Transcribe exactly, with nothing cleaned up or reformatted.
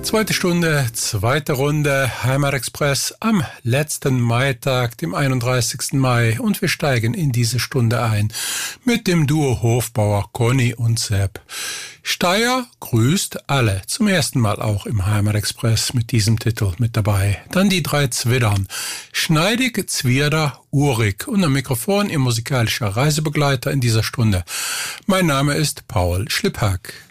Zweite Stunde, zweite Runde, Heimatexpress am letzten Maitag, dem einunddreißigsten Mai. Und wir steigen in diese Stunde ein mit dem Duo Hofbauer Conny und Sepp. Steyr grüßt alle, zum ersten Mal auch im Heimatexpress mit diesem Titel mit dabei. Dann die drei Zwiddern, Schneidig, Zwierder, Urig und am Mikrofon ihr musikalischer Reisebegleiter in dieser Stunde. Mein Name ist Paul Schlipphack.